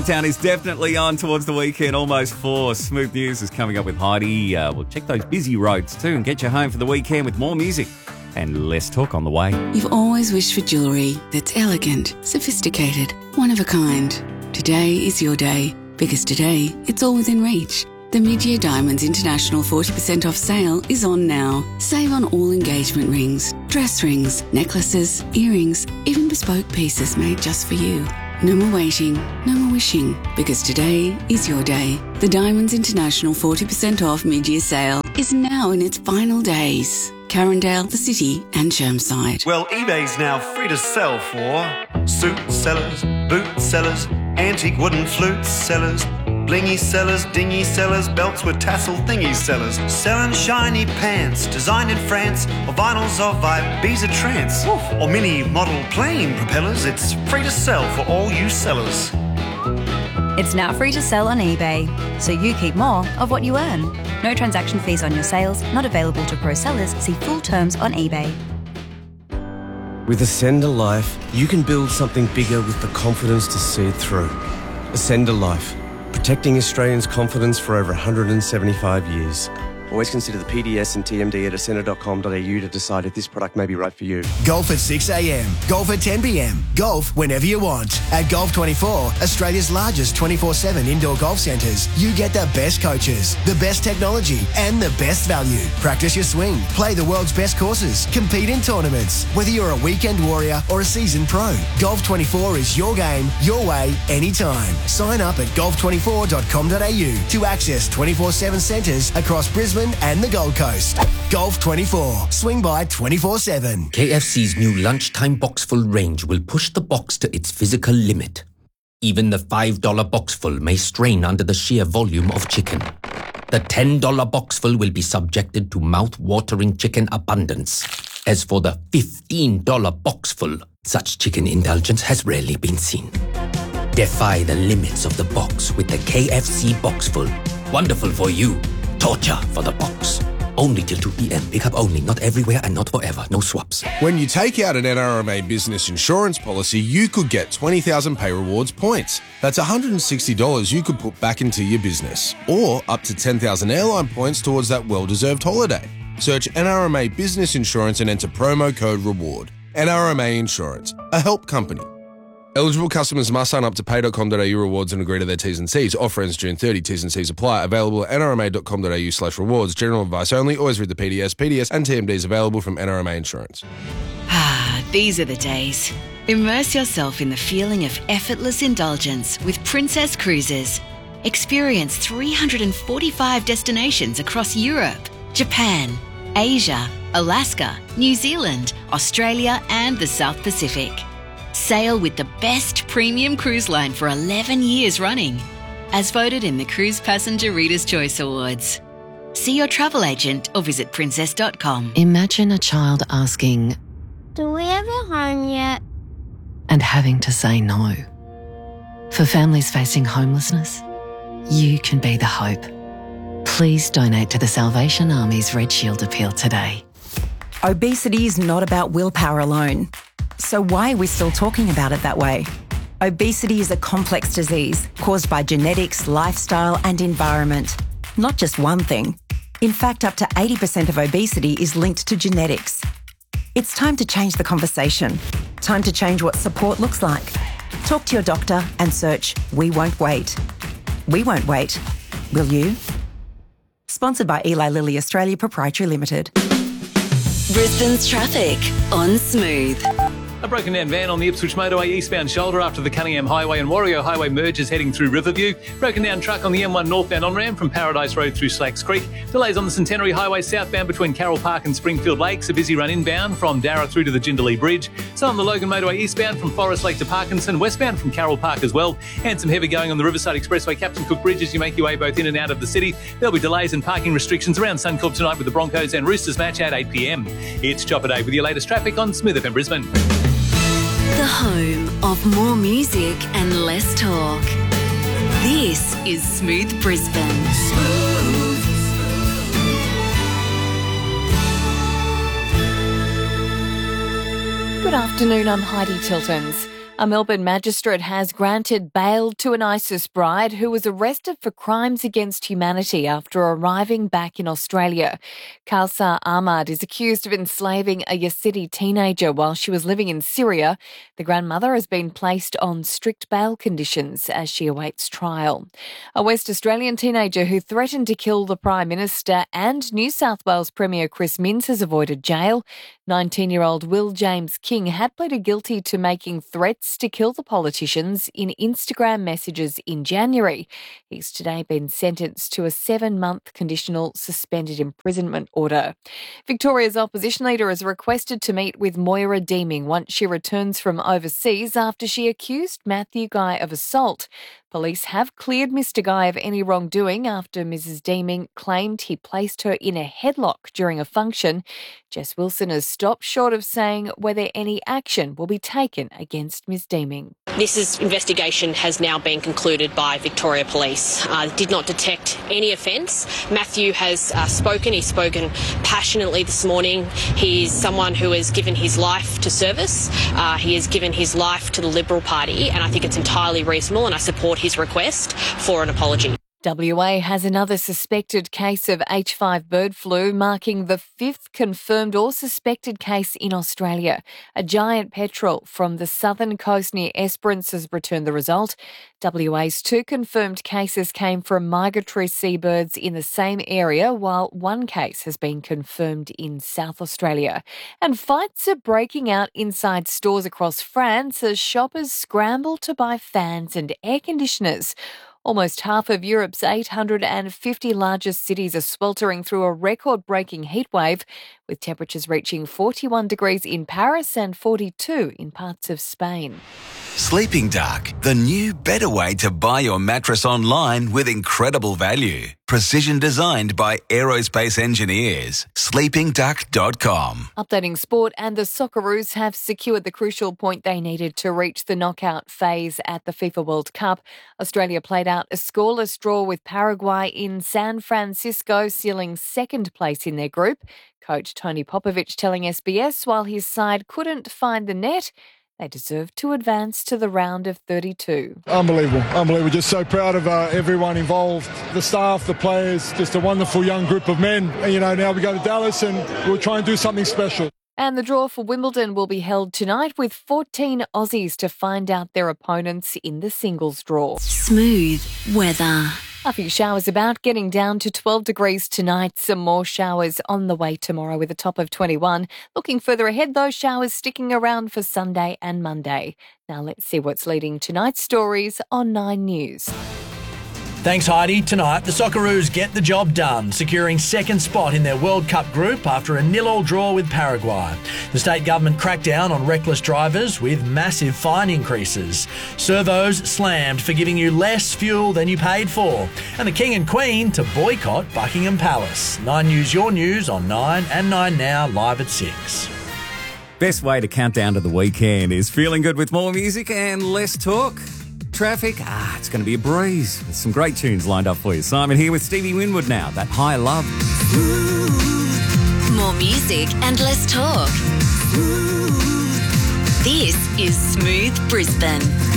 Town is definitely on towards the weekend, almost 4. Smooth News is coming up with Heidi. We'll check those busy roads too and get you home for the weekend with more music and less talk on the way. You've always wished for jewellery that's elegant, sophisticated, one of a kind. Today is your day, because today it's all within reach. The Mid-Year Diamonds International 40% off sale is on now. Save on all engagement rings, dress rings, necklaces, earrings, even bespoke pieces made just for you. No more waiting, no more wishing, because today is your day. The Diamonds International 40% off mid-year sale is now in its final days. Carindale, the City and Chermside. Well, eBay's now free to sell for suit sellers, boot sellers, antique wooden flute sellers, blingy sellers, dingy sellers, belts with tassel thingy sellers, selling shiny pants designed in France, or vinyls of Ibiza trance, or mini model plane propellers. It's free to sell for all you sellers. It's now free to sell on eBay, so you keep more of what you earn. No transaction fees on your sales, not available to pro sellers. See full terms on eBay. With Ascend Life, you can build something bigger with the confidence to see it through. Ascend Life, protecting Australians' confidence for over 175 years. Always consider the PDS and TMD at ascender.com.au to decide if this product may be right for you. Golf at 6 a.m, golf at 10 p.m, golf whenever you want. At Golf 24, Australia's largest 24/7 indoor golf centres, you get the best coaches, the best technology and the best value. Practice your swing, play the world's best courses, compete in tournaments. Whether you're a weekend warrior or a seasoned pro, Golf 24 is your game, your way, anytime. Sign up at golf24.com.au to access 24/7 centres across Brisbane and the Gold Coast. Golf 24. Swing by 24/7. KFC's new lunchtime boxful range will push the box to its physical limit. Even the $5 boxful may strain under the sheer volume of chicken. The $10 boxful will be subjected to mouth-watering chicken abundance. As for the $15 boxful, such chicken indulgence has rarely been seen. Defy the limits of the box with the KFC boxful. Wonderful for you. Torture for the box. Only till 2 p.m. Pick up only, not everywhere and not forever. No swaps. When you take out an NRMA business insurance policy, you could get 20,000 Pay Rewards points. That's $160 you could put back into your business. Or up to 10,000 airline points towards that well-deserved holiday. Search NRMA Business Insurance and enter promo code REWARD. NRMA Insurance, a help company. Eligible customers must sign up to pay.com.au rewards and agree to their T's and C's. Offer ends June 30. T's and C's apply. Available at nrma.com.au/rewards. General advice only. Always read the PDS. PDS and TMDs available from NRMA Insurance. These are the days. Immerse yourself in the feeling of effortless indulgence with Princess Cruises. Experience 345 destinations across Europe, Japan, Asia, Alaska, New Zealand, Australia and the South Pacific. Sail with the best premium cruise line for 11 years running, as voted in the Cruise Passenger Reader's Choice Awards. See your travel agent or visit princess.com. Imagine a child asking, "Do we have a home yet?" and having to say no. For families facing homelessness, you can be the hope. Please donate to the Salvation Army's Red Shield appeal today. Obesity is not about willpower alone. So why are we still talking about it that way? Obesity is a complex disease caused by genetics, lifestyle and environment. Not just one thing. In fact, up to 80% of obesity is linked to genetics. It's time to change the conversation. Time to change what support looks like. Talk to your doctor and search We Won't Wait. We won't wait. Will you? Sponsored by Eli Lilly Australia Proprietary Limited. Brisbane's traffic on Smooth. A broken down van on the Ipswich Motorway eastbound shoulder after the Cunningham Highway and Warrior Highway merges heading through Riverview. Broken down truck on the M1 northbound on-ramp from Paradise Road through Slacks Creek. Delays on the Centenary Highway southbound between Carroll Park and Springfield Lakes. A busy run inbound from Darra through to the Jindalee Bridge. So on the Logan Motorway eastbound from Forest Lake to Parkinson. Westbound from Carroll Park as well. And some heavy going on the Riverside Expressway Captain Cook Bridge as you make your way both in and out of the city. There'll be delays and parking restrictions around Suncorp tonight with the Broncos and Roosters match at 8 p.m. It's Chopper Day with your latest traffic on Smooth FM Brisbane. The home of more music and less talk. This is Smooth Brisbane. Good afternoon, I'm Heidi Tiltons. A Melbourne magistrate has granted bail to an ISIS bride who was arrested for crimes against humanity after arriving back in Australia. Kausar Ahmad is accused of enslaving a Yazidi teenager while she was living in Syria. The grandmother has been placed on strict bail conditions as she awaits trial. A West Australian teenager who threatened to kill the Prime Minister and New South Wales Premier Chris Minns has avoided jail. 19-year-old Will James King had pleaded guilty to making threats to kill the politicians in Instagram messages in January. He's today been sentenced to a 7-month conditional suspended imprisonment order. Victoria's opposition leader has requested to meet with Moira Deeming once she returns from overseas after she accused Matthew Guy of assault. Police have cleared Mr Guy of any wrongdoing after Mrs Deeming claimed he placed her in a headlock during a function. Jess Wilson has stopped short of saying whether any action will be taken against Ms Deeming. This investigation has now been concluded by Victoria Police. Did not detect any offence. Matthew has spoken. He's spoken passionately this morning. He's someone who has given his life to service. He has given his life to the Liberal Party, and I think it's entirely reasonable, and I support his request for an apology. WA has another suspected case of H5 bird flu, marking the 5th confirmed or suspected case in Australia. A giant petrel from the southern coast near Esperance has returned the result. WA's 2 confirmed cases came from migratory seabirds in the same area, while 1 case has been confirmed in South Australia. And fights are breaking out inside stores across France as shoppers scramble to buy fans and air conditioners. Almost half of Europe's 850 largest cities are sweltering through a record-breaking heatwave, with temperatures reaching 41 degrees in Paris and 42 in parts of Spain. Sleeping Duck, the new, better way to buy your mattress online with incredible value. Precision designed by aerospace engineers. sleepingduck.com. Updating sport, and the Socceroos have secured the crucial point they needed to reach the knockout phase at the FIFA World Cup. Australia played out a scoreless draw with Paraguay in San Francisco, sealing 2nd place in their group. Coach Tony Popovic telling SBS while his side couldn't find the net, they deserve to advance to the round of 32. Unbelievable. Just so proud of everyone involved, the staff, the players, just a wonderful young group of men. And, now we go to Dallas and we'll try and do something special. And the draw for Wimbledon will be held tonight with 14 Aussies to find out their opponents in the singles draw. Smooth weather. A few showers about, getting down to 12 degrees tonight. Some more showers on the way tomorrow with a top of 21. Looking further ahead, those showers sticking around for Sunday and Monday. Now let's see what's leading tonight's stories on 9 News. Thanks, Heidi. Tonight, the Socceroos get the job done, securing 2nd spot in their World Cup group after a 0-0 draw with Paraguay. The state government cracked down on reckless drivers with massive fine increases. Servos slammed for giving you less fuel than you paid for. And the King and Queen to boycott Buckingham Palace. 9 News, your news on 9 and 9 Now, live at 6. Best way to count down to the weekend is feeling good with more music and less talk. Traffic, it's going to be a breeze with some great tunes lined up for you. Simon here with Stevie Winwood now, that High Love. More music and less talk. This is Smooth Brisbane.